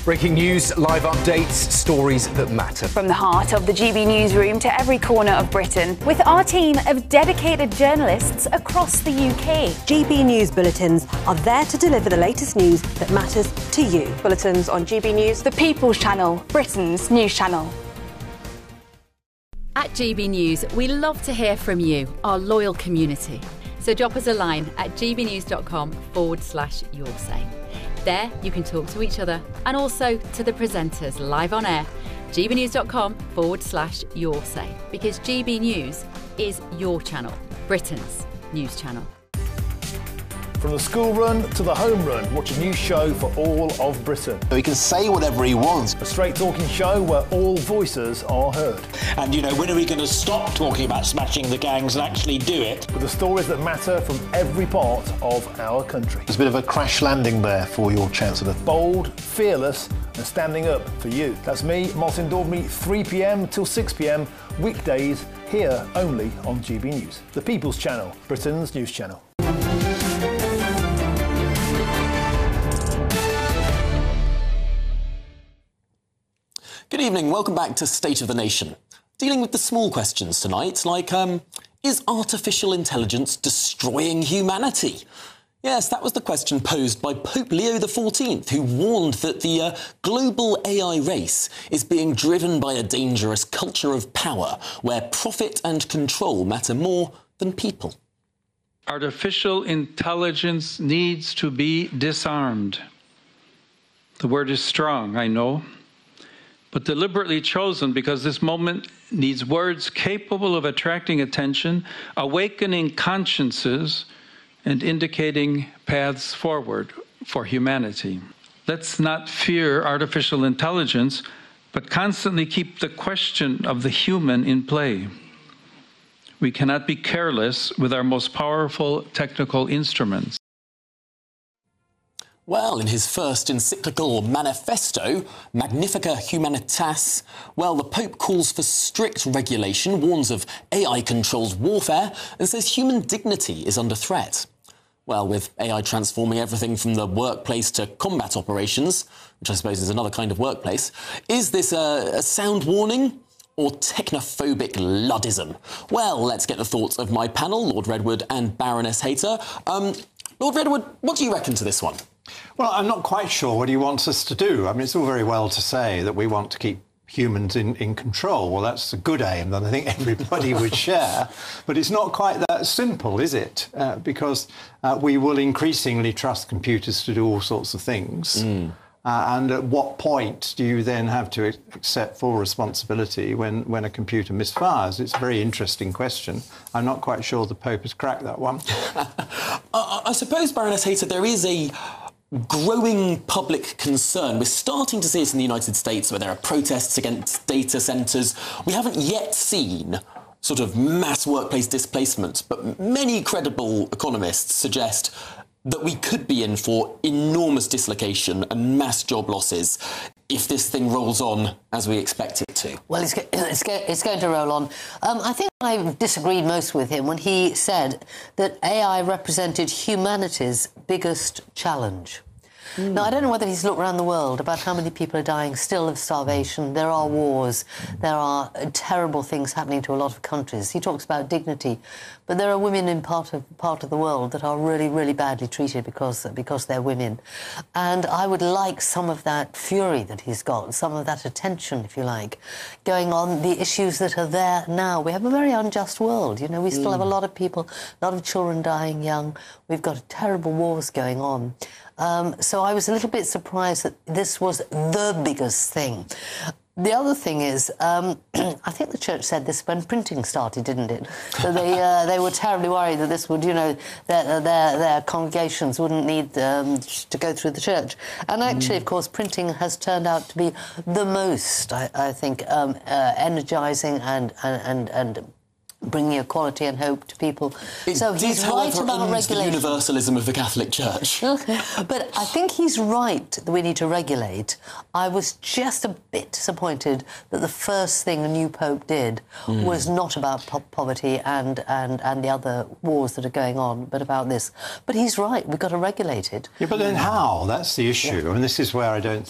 Breaking news, live updates, stories that matter. From the heart of the GB newsroom to every corner of Britain, with our team of dedicated journalists across the UK. GB News bulletins are there to deliver the latest news that matters to you. Bulletins on GB News, the People's Channel, Britain's news channel. At GB News, we love to hear from you, our loyal community. So drop us a line at gbnews.com/yoursay. There you can talk to each other and also to the presenters live on air. gbnews.com/yoursay, because GB News is your channel, Britain's news channel. From the school run to the home run, watch a new show for all of Britain. He can say whatever he wants. A straight-talking show where all voices are heard. And, you know, when are we going to stop talking about smashing the gangs and actually do it? With the stories that matter from every part of our country. There's a bit of a crash landing there for your Chancellor. Bold, fearless and standing up for you. That's me, Martin Daubney, 3 p.m. till 6 p.m, weekdays, here only on GB News. The People's Channel, Britain's news channel. Good evening, welcome back to State of the Nation. Dealing with the small questions tonight, like, is artificial intelligence destroying humanity? Yes, that was the question posed by Pope Leo XIV, who warned that the global AI race is being driven by a dangerous culture of power, where profit and control matter more than people. Artificial intelligence needs to be disarmed. The word is strong, I know, but deliberately chosen because this moment needs words capable of attracting attention, awakening consciences, and indicating paths forward for humanity. Let's not fear artificial intelligence, but constantly keep the question of the human in play. We cannot be careless with our most powerful technical instruments. Well, in his first encyclical manifesto, Magnifica Humanitas, well, the Pope calls for strict regulation, warns of AI-controlled warfare, and says human dignity is under threat. Well, with AI transforming everything from the workplace to combat operations, which I suppose is another kind of workplace, is this a sound warning or technophobic luddism? Well, let's get the thoughts of my panel, Lord Redwood and Baroness Hayter. Lord Redwood, what do you reckon to this one? Well, I'm not quite sure what he wants us to do. I mean, it's all very well to say that we want to keep humans in control. Well, that's a good aim that I think everybody would share. But it's not quite that simple, is it? Because we will increasingly trust computers to do all sorts of things. And at what point do you then have to accept full responsibility when a computer misfires? It's a very interesting question. I'm not quite sure the Pope has cracked that one. I suppose, Baroness Hayter, there is a growing public concern. We're starting to see it in the United States, where there are protests against data centres. We haven't yet seen sort of mass workplace displacement, but many credible economists suggest that we could be in for enormous dislocation and mass job losses if this thing rolls on as we expect it to. Well, it's going to roll on. I think I disagreed most with him when he said that AI represented humanity's biggest challenge. Now, I don't know whether he's looked around the world about how many people are dying still of starvation. There are wars. There are terrible things happening to a lot of countries. He talks about dignity, but there are women in part of the world that are really, really badly treated because they're women. And I would like some of that fury that he's got, some of that attention, if you like, going on the issues that are there now. We have a very unjust world. You know, we still have a lot of people, a lot of children dying young. We've got terrible wars going on. So I was a little bit surprised that this was the biggest thing. The other thing is, I think the church said this when printing started, didn't it? That they were terribly worried that this would, you know, their congregations wouldn't need to go through the church. And actually, of course, printing has turned out to be the most, I think, energising and bringing equality and hope to people. So he's right about regulation. The universalism of the Catholic Church. But I think he's right that we need to regulate. I was just a bit disappointed that the first thing the new Pope did was not about poverty and the other wars that are going on, but about this. But he's right, we've got to regulate it. Yeah, but then how? That's the issue. Yeah. I mean, this is where I don't